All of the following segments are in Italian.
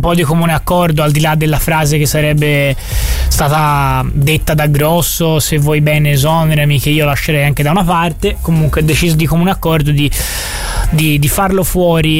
po' di comune accordo, al di là della frase che sarebbe stata detta da Grosso: se vuoi bene esonerami, che io lascerei anche da una parte. Comunque deciso di comune accordo di farlo fuori.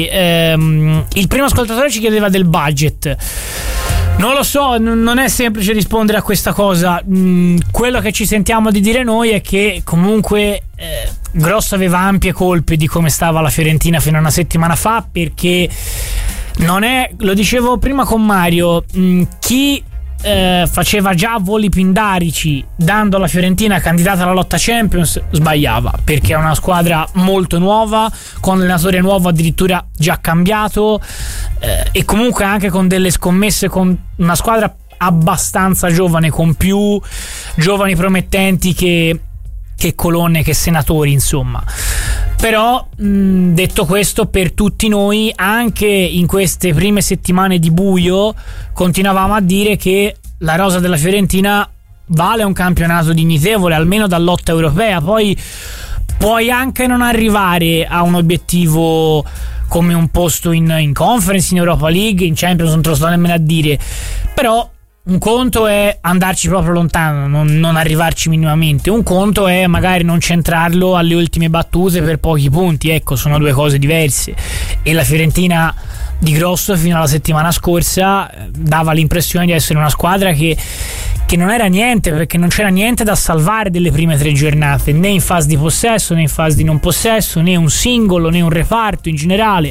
Il primo ascoltatore ci chiedeva del budget. Non lo so, non è semplice rispondere a questa cosa. Quello che ci sentiamo di dire noi è che comunque Grosso aveva ampie colpe di come stava la Fiorentina fino a una settimana fa, perché non è, lo dicevo prima con Mario, chi faceva già voli pindarici dando la Fiorentina candidata alla lotta Champions sbagliava, perché è una squadra molto nuova, con allenatore nuovo addirittura già cambiato, e comunque anche con delle scommesse, con una squadra abbastanza giovane, con più giovani promettenti che colonne, che senatori, insomma. Però detto questo, per tutti noi, anche in queste prime settimane di buio, continuavamo a dire che la rosa della Fiorentina vale un campionato dignitevole, almeno da lotta europea. Poi puoi anche non arrivare a un obiettivo come un posto in Conference, in Europa League, in Champions, non te lo sto nemmeno a dire, però un conto è andarci proprio lontano, non arrivarci minimamente. Un conto è magari non centrarlo alle ultime battute per pochi punti. Ecco, sono due cose diverse. E la Fiorentina di Grosso fino alla settimana scorsa dava l'impressione di essere una squadra che non era niente, perché non c'era niente da salvare delle prime 3 giornate, né in fase di possesso né in fase di non possesso, né un singolo né un reparto in generale.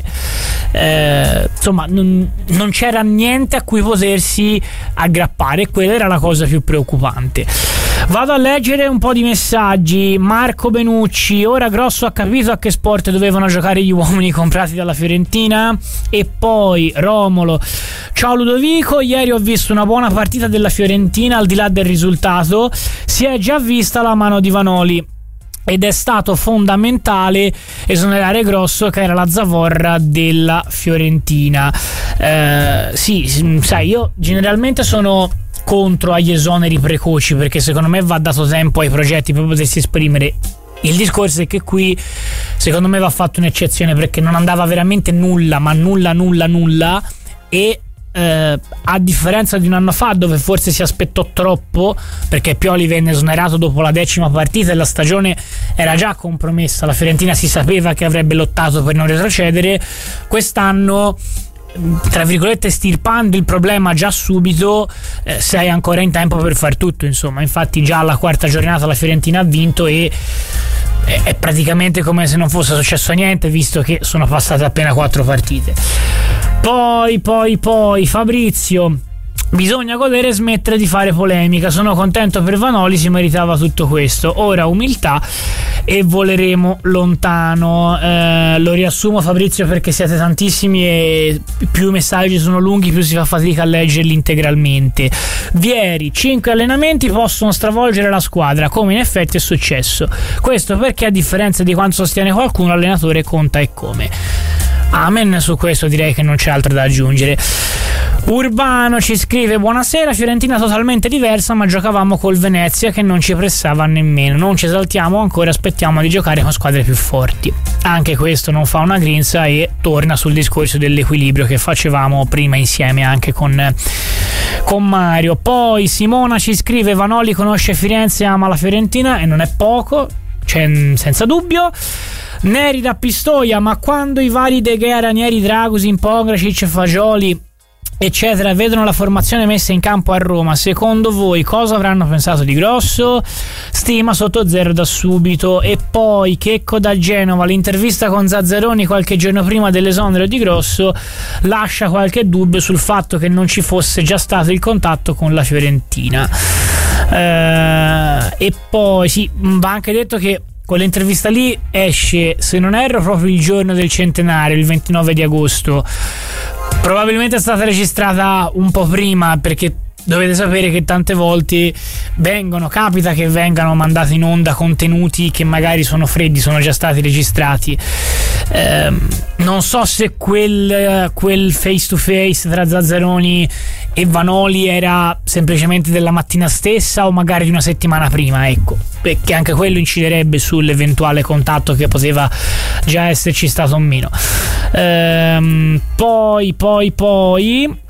Insomma, non c'era niente a cui potersi aggrappare, e quella era la cosa più preoccupante. Vado a leggere un po' di messaggi. Marco Benucci: ora Grosso ha capito a che sport dovevano giocare gli uomini comprati dalla Fiorentina. E poi Romolo: ciao Ludovico, ieri ho visto una buona partita della Fiorentina, al di là del risultato si è già vista la mano di Vanoli ed è stato fondamentale esonerare Grosso, che era la zavorra della Fiorentina. Sì, sai, io generalmente sono contro agli esoneri precoci, perché secondo me va dato tempo ai progetti per potersi esprimere. Il discorso è che qui secondo me va fatto un'eccezione, perché non andava veramente nulla, ma nulla, e a differenza di un anno fa, dove forse si aspettò troppo, perché Pioli venne esonerato dopo la 10ª partita e la stagione era già compromessa, la Fiorentina si sapeva che avrebbe lottato per non retrocedere. Quest'anno, tra virgolette, stirpando il problema già subito, sei ancora in tempo per far tutto, insomma. Infatti già alla 4ª giornata la Fiorentina ha vinto e è praticamente come se non fosse successo niente, visto che sono passate appena 4 partite. Poi Fabrizio: bisogna godere e smettere di fare polemica. Sono contento per Vanoli, si meritava tutto questo. Ora umiltà e voleremo lontano. Lo riassumo, Fabrizio, perché siete tantissimi e più i messaggi sono lunghi, più si fa fatica a leggerli integralmente. Vieri: 5 allenamenti possono stravolgere la squadra, come in effetti è successo. Questo perché, a differenza di quanto sostiene qualcuno, l'allenatore conta e come. Amen, su questo direi che non c'è altro da aggiungere. Urbano ci scrive: buonasera, Fiorentina totalmente diversa, ma giocavamo col Venezia che non ci pressava nemmeno. Non ci esaltiamo ancora, aspettiamo di giocare con squadre più forti. Anche questo non fa una grinza e torna sul discorso dell'equilibrio che facevamo prima insieme anche con Mario. Poi Simona ci scrive: Vanoli conosce Firenze e ama la Fiorentina, e non è poco, senza dubbio. Neri da Pistoia: ma quando i vari De Gea, Ranieri, Dragusin, Pongracic, Fagioli eccetera vedono la formazione messa in campo a Roma, secondo voi cosa avranno pensato di Grosso? Stima sotto 0 da subito. E poi Checco da Genova: l'intervista con Zazzaroni qualche giorno prima dell'esonero di Grosso lascia qualche dubbio sul fatto che non ci fosse già stato il contatto con la Fiorentina. E poi sì, va anche detto che quell'intervista lì esce, se non erro, proprio il giorno del centenario, il 29 di agosto. Probabilmente è stata registrata un po' prima, perché dovete sapere che tante volte capita che vengano mandati in onda contenuti che magari sono freddi, sono già stati registrati. Non so se quel face to face tra Zazzaroni e Vanoli era semplicemente della mattina stessa o magari di una settimana prima, ecco, perché anche quello inciderebbe sull'eventuale contatto che poteva già esserci stato o meno. Poi